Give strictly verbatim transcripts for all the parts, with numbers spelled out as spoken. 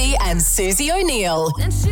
Lutzi and Susie O'Neill.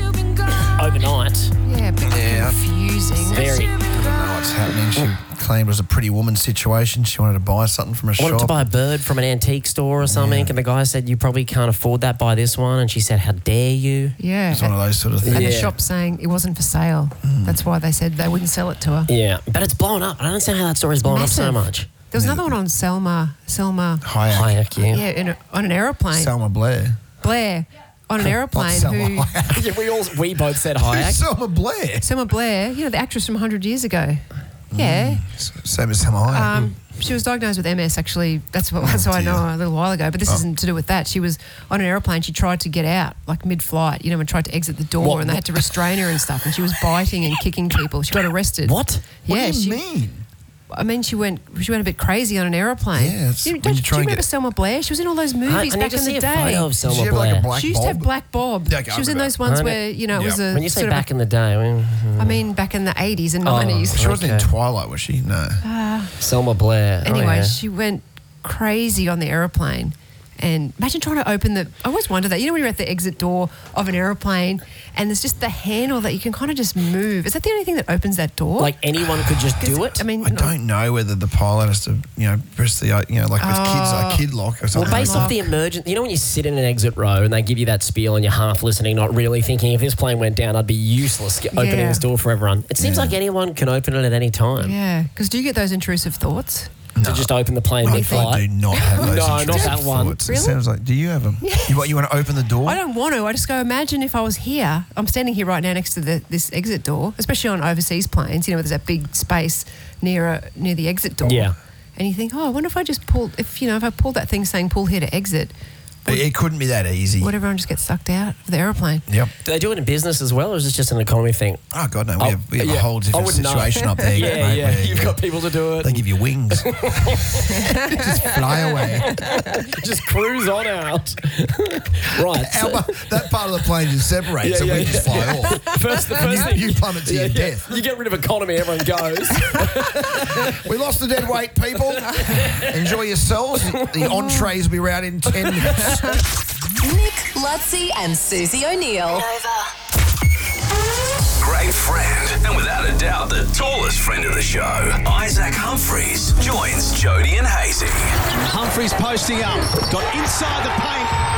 Overnight. Yeah, a bit Yeah. confusing. Very. I don't know what's happening. She claimed it was a pretty woman situation. She wanted to buy something from a I shop. wanted to buy a bird from an antique store or something, Yeah. and the guy said, you probably can't afford that, buy this one. And she said, how dare you? Yeah. It's one of those sort of things. And the Yeah. shop saying it wasn't for sale. That's why they said they wouldn't sell it to her. Yeah, but it's blown up. I don't understand how that story's blown up so Massive. much. There was another one on Selma, Selma, Hayek. Hayek, yeah. yeah, in a, on an aeroplane. Selma Blair. Blair, on an aeroplane Selma who... Hayek. Yeah, we all we both said Hayek. Selma Blair. Selma Blair, you know, the actress from one hundred years ago. Yeah. Same as Selma Hayek. Um, she was diagnosed with M S, actually. That's what, that's what I dear. know a little while ago. But this isn't to do with that. She was on an aeroplane. She tried to get out, like mid-flight, you know, and tried to exit the door, What- and they had to restrain her and stuff. And she was biting and kicking people. She got arrested. What? what Yeah, do you she, mean? I mean, she went she went a bit crazy on an aeroplane. Yeah, it's you, when don't, you do try you and remember get- Selma Blair? She was in all those I, movies I need back to in see the a day. photo of Did Selma she have Blair. like a black She used to have bob? Black Bob. Yeah, okay, I she was in remember. those ones I know. where, you know, it Yeah. was a When you say sort back of in the day, I mean, a, I mean, back in the eighties and Oh. nineties. She wasn't in Okay. Twilight, was she? No. Selma Blair. Oh, Anyway, yeah. she went crazy on the aeroplane. And imagine trying to open the... I always wonder that. You know when you're at the exit door of an aeroplane and there's just the handle that you can kind of just move. Is that the only thing that opens that door? Like anyone could just do it? I mean... I don't know whether the pilot has to, you know, press the, uh, you know, like with kids, Oh. a kid lock or Well, something. based off the emergency, you know when you sit in an exit row and they give you that spiel and you're half listening, not really thinking, if this plane went down, I'd be useless ge- opening Yeah. this door for everyone. It seems Yeah. like anyone can open it at any time. Yeah, because do you get those intrusive thoughts? To just open the plane I mid-flight. do not have those. No, not intrusive that one. thoughts. Really? It sounds like, do you have them? You, what, you want to open the door? I don't want to. I just go, imagine if I was here. I'm standing here right now next to the, this exit door, especially on overseas planes, you know, where there's that big space near a, near the exit door. Yeah. And you think, oh, I wonder if I just pull, if, you know, if I pulled that thing saying pull here to exit, It, it couldn't be that easy. would everyone just get sucked out of the aeroplane? Yep. Do they do it in business as well, or is this just an economy thing? Oh, God, no. We Oh, have, we have yeah. a whole I different wouldn't know. situation up there. Yeah, mate, yeah. where You've you- got people to do They it. give you wings. Just fly away. Just cruise on out. Right. Our, so- bu- that part of the plane just separates Yeah, and yeah, we just yeah. fly off. First, the And first you, thing. you plummet to Yeah, your yeah. death. You get rid of economy, everyone goes. We lost the dead weight, people. Enjoy yourselves. The entrees will be around in ten minutes. Nick, Lutzi and Susie O'Neill. Great friend, and without a doubt the tallest friend of the show, Isaac Humphries joins Jody and Hazy. Humphries posting up, got inside the paint,